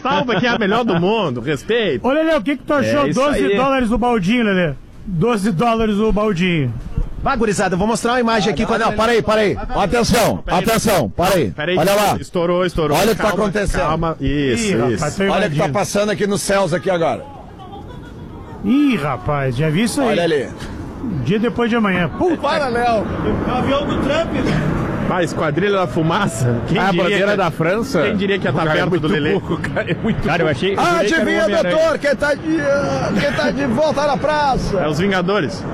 Salva que é a melhor do mundo, respeito. Ô, Lelê, o que tu achou? $12 o baldinho, Lelê. $12 o baldinho. Vai, gurizada, eu vou mostrar uma imagem aqui. Não, para aí. Atenção, para aí. Olha lá. Estourou. Olha o que tá acontecendo. Calma, isso. Rapaz, olha o que tá passando aqui nos céus aqui agora. Ih, rapaz, já vi isso aí. Olha ali. Dia depois de amanhã. Para, Léo. É o avião do Trump. Ah, Esquadrilha da Fumaça. A bandeira da França. Quem diria que ia estar perto do Lelê? Cara, eu achei... Adivinha, doutor, quem tá de volta na praça? É os Vingadores.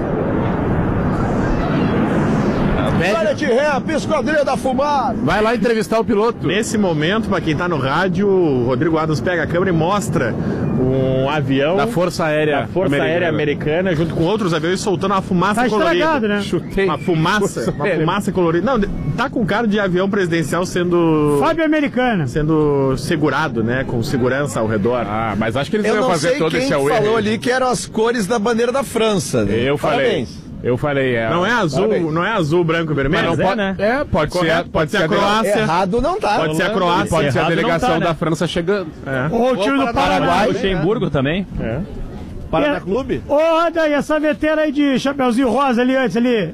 Olha de rap, Esquadrilha da Fumaça. Vai lá entrevistar o piloto. Nesse momento, pra quem tá no rádio, o Rodrigo Adams pega a câmera e mostra um avião Da Força Aérea Americana junto com outros aviões soltando uma fumaça Tá colorida. estragado, né? Chutei. Uma fumaça colorida. Não, tá com cara de avião presidencial sendo Fábio Americana. segurado, né? Com segurança ao redor. Ah, mas acho que eles Eu vão não fazer sei todo quem esse away. falou ali que eram as cores da bandeira da França. Né? Eu falei. Parabéns. Eu falei, Não é azul, Parabéns. não é azul, branco e vermelho? Mas não pode, né? pode Correto, pode ser a dele- Croácia. Errado não tá. Pode ser a Croácia. Pode ser a Errado não delegação tá, né? da França chegando. Ou o time do Paraguai. Luxemburgo também. Paraná Clube? Ô, anda aí, essa veteira aí de chapeuzinho rosa ali antes ali.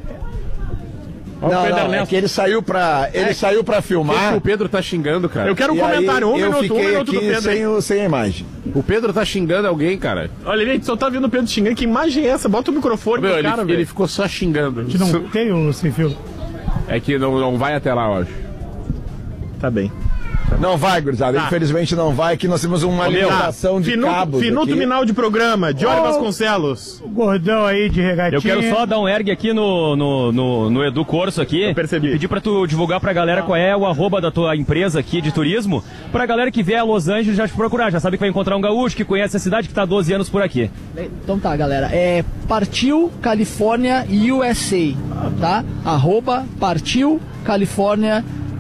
Não, é que ele saiu pra filmar. O Pedro tá xingando, cara. Eu quero um E comentário, aí, um minuto do aqui Pedro. sem a imagem. O Pedro tá xingando alguém, cara. Olha, gente, só tá vendo o Pedro xingando. Que imagem é essa? Bota o microfone Meu, pro cara, ele velho. ficou só xingando. A gente não tem o sem fio. É que não vai até lá, eu acho. Tá bem. Não vai, gurizada. Tá. Infelizmente não vai, que nós temos uma limitação de cabos Finuto aqui. final de programa. Diório Vasconcelos. O gordão aí de regatinha. Eu quero só dar um ergue aqui no Edu Corso aqui. Eu percebi. E pedir pra tu divulgar pra galera qual é o arroba da tua empresa aqui de turismo. Pra galera que vier a Los Angeles já te procurar. Já sabe que vai encontrar um gaúcho que conhece a cidade, que tá há 12 anos por aqui. Então tá, galera. É Partiu Califórnia USA, tá? Arroba Partiu Califórnia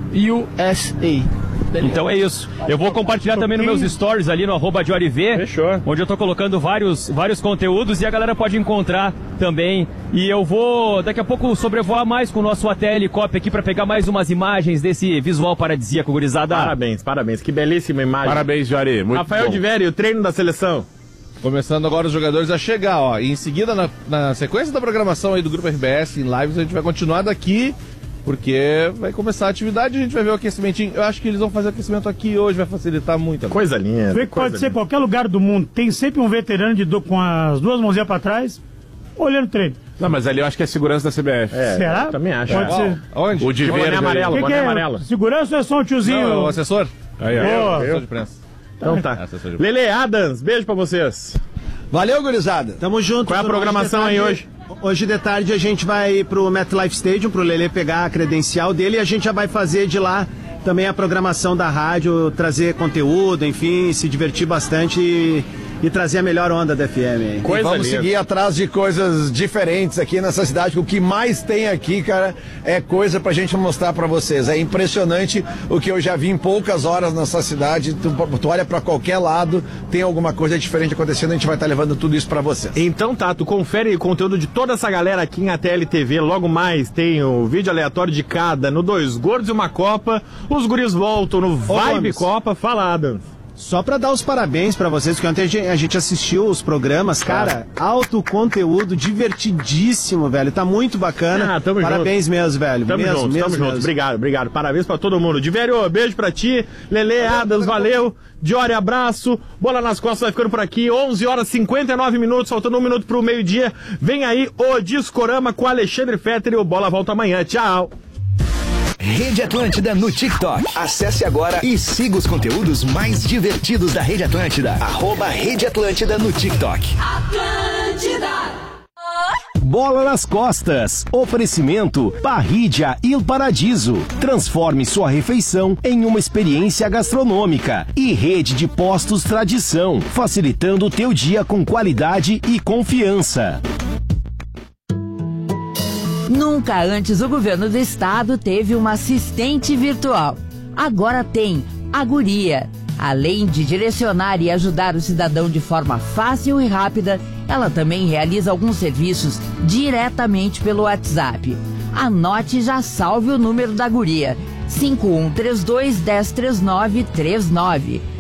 USA. Então é isso. Eu vou compartilhar também nos meus stories ali no arroba @dioriv, Fechou. onde eu tô colocando vários conteúdos e a galera pode encontrar também. E eu vou daqui a pouco sobrevoar mais com o nosso AT helicóptero aqui pra pegar mais umas imagens desse visual paradisíaco, gurizada. Parabéns. Que belíssima imagem. Parabéns, Jari. Muito Rafael bom. de Vério, treino da seleção. Começando agora os jogadores a chegar, ó. E em seguida, na sequência da programação aí do Grupo RBS em lives, a gente vai continuar daqui, porque vai começar a atividade e a gente vai ver o aquecimentinho. Eu acho que eles vão fazer o aquecimento aqui hoje, vai facilitar muito. Coisa linda. Vê que pode ser qualquer lugar do mundo. Tem sempre um veterano com as duas mãozinhas pra trás, olhando o treino. Não, mas ali eu acho que é segurança da CBF. Será? Também acho. Pode ser. Onde? O de Boné verde. amarelo. O que Boné é? amarelo. Segurança ou é só um tiozinho? Não, o assessor? Aí, ó. Pô, Assessor de imprensa. Então tá. Assessor de imprensa. Lele Adams, beijo pra vocês. Valeu, gurizada. Tamo junto. Qual é a programação aí hoje? Hoje de tarde a gente vai pro MetLife Stadium, pro Lelê pegar a credencial dele e a gente já vai fazer de lá também a programação da rádio, trazer conteúdo, enfim, se divertir bastante e trazer a melhor onda da FM aí. E vamos seguir atrás de coisas diferentes aqui nessa cidade. O que mais tem aqui, cara, é coisa pra gente mostrar pra vocês. É impressionante o que eu já vi em poucas horas nessa cidade. Tu olha pra qualquer lado, tem alguma coisa diferente acontecendo, a gente vai estar levando tudo isso pra vocês. Então tá, tu confere o conteúdo de toda essa galera aqui em ATL TV. Logo mais tem o vídeo aleatório de cada, no Dois Gordos e uma Copa. Os guris voltam no Vibe Gomes. Copa. Fala, Adams. Só pra dar os parabéns pra vocês, porque ontem a gente assistiu os programas, cara, alto conteúdo, divertidíssimo, velho, tá muito bacana. Tamo parabéns junto. mesmo, velho. Tamo mesmo, junto, mesmo, tamo junto. mesmo. Obrigado. Parabéns pra todo mundo. Divério, beijo pra ti. Lele, Adams, valeu. Diori, abraço. Bola nas costas, vai ficando por aqui. 11 horas 59 minutos, faltando 1 minuto pro meio-dia. Vem aí o Discorama com Alexandre Fetter e o Bola volta amanhã. Tchau. Rede Atlântida no TikTok. Acesse agora e siga os conteúdos mais divertidos da Rede Atlântida. @Rede Atlântida no TikTok. Bola nas costas. Oferecimento Parrídia Il Paradiso. Transforme sua refeição em uma experiência gastronômica. E Rede de Postos Tradição, facilitando o teu dia com qualidade e confiança. Nunca antes o governo do estado teve uma assistente virtual. Agora tem a Guria. Além de direcionar e ajudar o cidadão de forma fácil e rápida, ela também realiza alguns serviços diretamente pelo WhatsApp. Anote e já salve o número da Guria: 5132 103939.